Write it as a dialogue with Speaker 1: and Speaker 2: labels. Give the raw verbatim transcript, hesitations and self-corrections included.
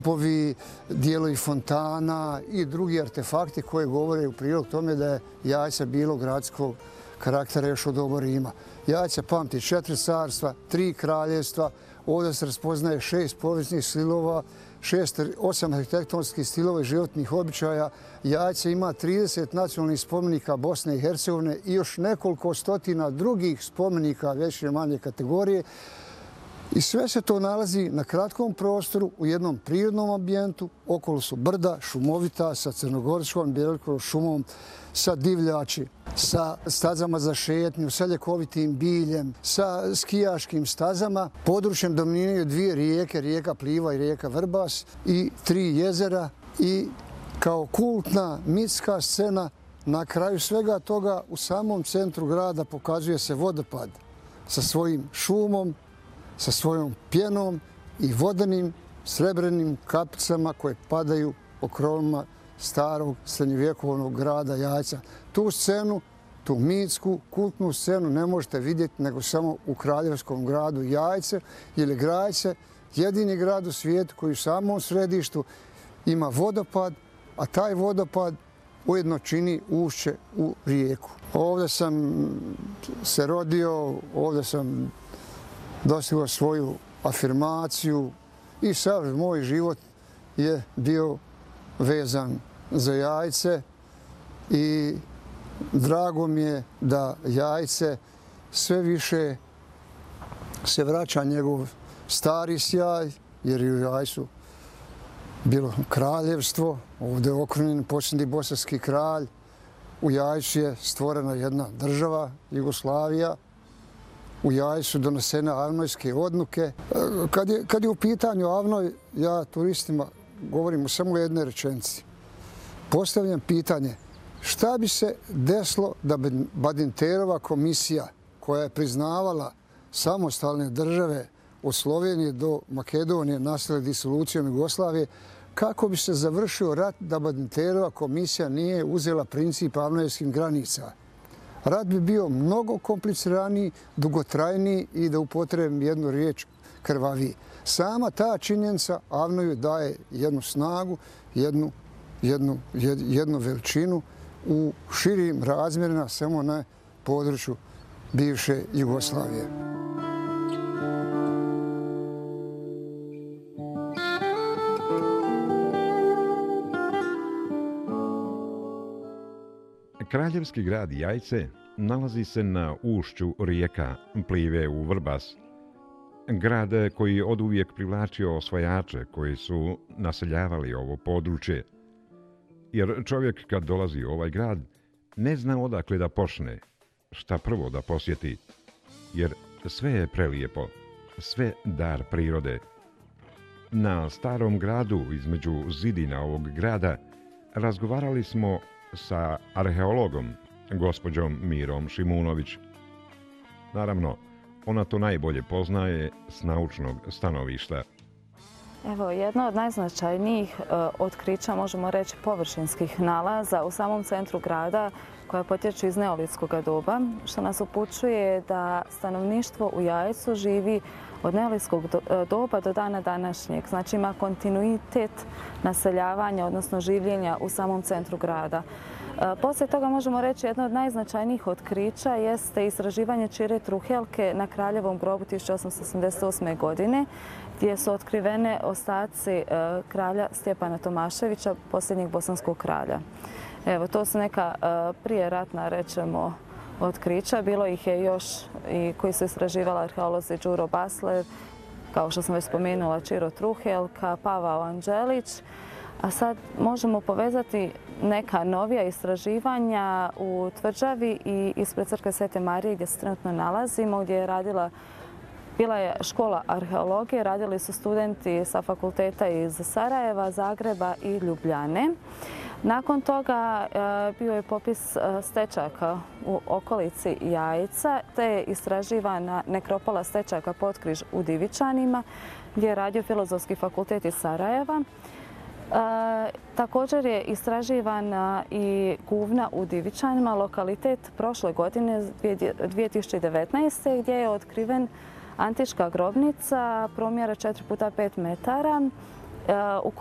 Speaker 1: Povi, dijelovi fontana i drugi artefakti koji govore u prilog tome da je Jajce bilo gradskog karaktera još od doba Rima. Jajce pamti četiri carstva, tri kraljevstva, ovdje se raspoznaje šest povijesnih stilova, šest, osam arhitektonskih stilova i životnih običaja. Jajce ima trideset nacionalnih spomenika Bosne i Hercegovine i još nekoliko stotina drugih spomenika veće manje kategorije. I sve se to nalazi na kratkom prostoru u jednom prirodnom ambijentu. Okolo su brda, šumovita, sa crnogorskom Bjelovačkom šumom, sa divljači, sa stazama za šetnju, sa ljekovitim biljem, sa skijaškim stazama. Područjem dominiraju dvije rijeke, rijeka Pliva i rijeka Vrbas i tri jezera. I kao kultna mitska scena na kraju svega toga u samom centru grada pokazuje se vodopad sa svojim šumom, sa svojom pjenom i vodenim srebrenim kapicama koje padaju po krovovima starog srednjovjekovnog grada Jajca. Tu scenu, tu mitsku, kultnu scenu ne možete vidjeti nego samo u kraljevskom gradu Jajce ili Grajce, jedini grad u svijetu koji u samom središtu ima vodopad, a taj vodopad ujedno čini ušće u rijeku. Ovdje sam se rodio, ovdje sam dostigao svoju afirmaciju i sav moj život je bio vezan za Jajce i drago mi je da Jajce sve više se vraća njegov stari sjaj, jer je u Jajcu bilo kraljevstvo, ovdje je okrunjen posljednji bosanski kralj, u Jajcu je stvorena jedna država, Jugoslavija, u Jajcu donesene avnojske odluke. Kad je, kad je u pitanju Avnoj, ja turistima govorim u samo jednoj rečenici. Postavljam pitanje šta bi se desilo da bi Badinterova komisija koja je priznavala samostalne države od Slovenije do Makedonije nastale disolucijom Jugoslavije, kako bi se završio rat da Badinterova komisija nije uzela princip avnojskih granica. Rat bi bio mnogo kompliciraniji, dugotrajniji i da upotrebim jednu riječ krvaviji. Sama ta činjenica Avnoju daje jednu snagu, jednu, jednu, jednu veličinu u širim razmjerima samo na području bivše Jugoslavije.
Speaker 2: Kraljevski grad Jajce nalazi se na ušću rijeka Plive u Vrbas. Grad koji je oduvijek privlačio osvajače koji su naseljavali ovo područje. Jer čovjek kad dolazi u ovaj grad ne zna odakle da počne, šta prvo da posjeti. Jer sve je prelijepo, sve dar prirode. Na starom gradu između zidina ovog grada razgovarali smo sa arheologom, gospođom Mirom Šimunović. Naravno, ona to najbolje poznaje s naučnog stanovišta.
Speaker 3: Evo, jedno od najznačajnijih e, otkrića, možemo reći površinskih nalaza u samom centru grada koja potječe iz neolitskog doba, što nas upućuje da stanovništvo u Jajcu živi od neolitskog doba do dana današnjeg. Znači ima kontinuitet naseljavanja, odnosno življenja u samom centru grada. Poslije toga možemo reći jedno od najznačajnijih otkrića jeste istraživanje čire Truhelke na Kraljevom grobu tisuću osamsto osamdeset osme. godine, gdje su otkrivene ostaci kralja Stjepana Tomaševića, posljednjeg bosanskog kralja. Evo, to su neka prijeratna, rečemo, otkrića. Bilo ih je još i koji su istraživala arheolozi Đuro Basler, kao što sam već spomenula, Čiro Truhelka, Pavao Anđelić. A sad možemo povezati neka novija istraživanja u Tvrđavi i ispred crkve Svete Marije gdje se trenutno nalazimo, gdje je radila, bila je škola arheologije, radili su studenti sa fakulteta iz Sarajeva, Zagreba i Ljubljane. Nakon toga bio je popis stečaka u okolici Jajca, te je istraživana nekropola stečaka Potkriž u Divičanima, gdje je radio Filozofski fakultet iz Sarajeva. E, također je istraživana i Guvna u Divičanima, lokalitet prošle godine, dvije tisuće devetnaeste. gdje je otkriven antička grobnica promjera četiri puta pet metara u